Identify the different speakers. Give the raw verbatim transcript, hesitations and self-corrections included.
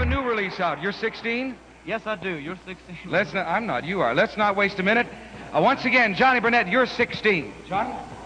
Speaker 1: new release out. You're sixteen?
Speaker 2: Yes, I do. You're sixteen.
Speaker 1: Let's not, I'm not. You are. Let's not waste a minute. Uh, once again, Johnny Burnett, you're sixteen. Johnny?